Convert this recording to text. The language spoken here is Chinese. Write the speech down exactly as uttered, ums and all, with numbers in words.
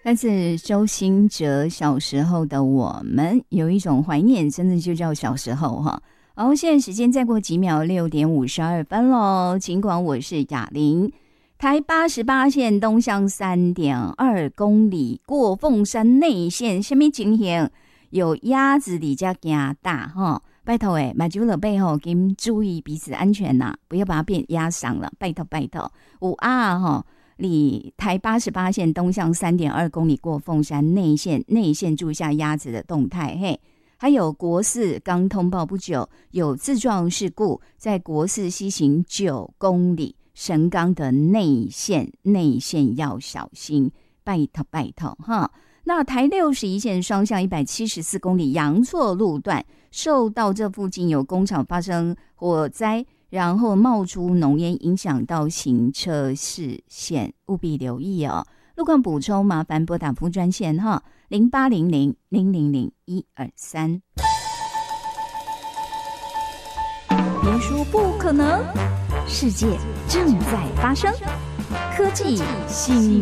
但是周兴哲小时候的我们有一种怀念，真的就叫小时候哈。好，现在时间再过几秒，六点五十二分喽。尽管我是雅玲，台八十八线东向三点二公里，过凤山内线，什么情形？有鸭子离家行大哈，拜托诶，买酒了背后跟注意彼此安全呐、啊，不要把它变压伤了，拜托拜托。五啊哈。离台八十八线东向三点二公里，过凤山内线，内线注意一下鸭子的动态。嘿，还有国四刚通报不久有自撞事故，在国四西行九公里，神冈的内线，内线要小心，拜托拜托哈。那台六十一线双向一百七十四公里阳错路段，受到这附近有工厂发生火灾。然后冒出浓烟，影响到行车视线，务必留意哦。路况补充，麻烦拨打服务专线哈，零八零零零零零一二三。别说不可能，世界正在发生，科技新。